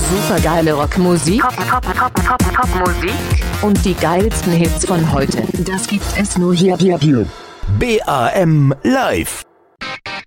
Supergeile Rockmusik, Popmusik und die geilsten Hits von heute. Das gibt es nur hier. BAM Live.